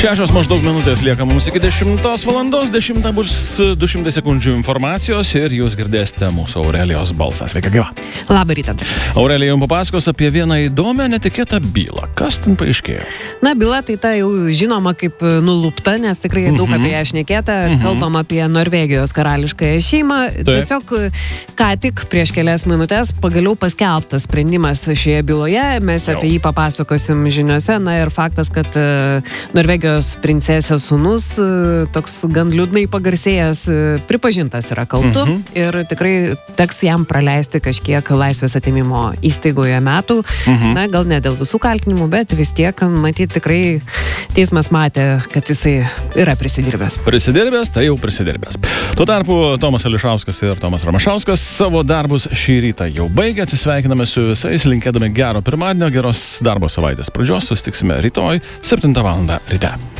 6 maždaug minutės lieka mums iki 10 valandos, 10 bus 200 sekundžių informacijos ir jūs girdėsite mūsų Aurelijos balsą. Sveika, gyva. Labą rytą. Aurelija jums papasakos apie vieną įdomią, netikėtą bylą. Kas ten paaiškėjo? Na, byla tai ta jau žinoma kaip nulupta, nes tikrai daug apie ją šnekėta. Kalbam apie Norvegijos karališkąją šeimą. Tiesiog ką tik prieš kelias minutės pagaliau paskelbtas sprendimas šioje byloje. Mes apie jį papasakosim žiniuose. Na ir faktas, kad Norvegijos princesės sūnus, toks gan liūdnai pagarsėjęs, pripažintas yra kaltu ir tikrai teks jam praleisti kažkiek laisvės atėmimo įstaigoje metų. Na, gal ne dėl visų kaltinimų, bet vis tiek, matyt, tikrai teismas matė, kad jisai yra prisidirbęs. Prisidirbęs, tai jau prisidirbęs. Tuo tarpu Tomas Ališauskas ir Tomas Ramašauskas savo darbus šį rytą jau baigė. Atsisveikiname su visais, linkėdami gero pirmadienio, geros darbo savaitės pradžios. Susitiksime rytoj 7 val. Ryte.